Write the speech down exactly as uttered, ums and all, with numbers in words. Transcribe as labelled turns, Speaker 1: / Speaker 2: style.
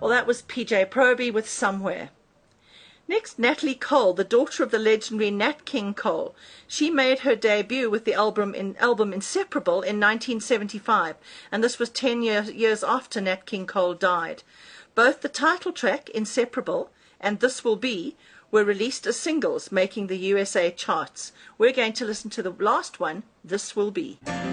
Speaker 1: Well, that was P J Proby with Somewhere. Next, Natalie Cole, the daughter of the legendary Nat King Cole. She made her debut with the album, in, album Inseparable in nineteen seventy-five, and this was ten year, years after Nat King Cole died. Both the title track, Inseparable, and This Will Be, were released as singles, making the U S A charts. We're going to listen to the last one, This Will Be.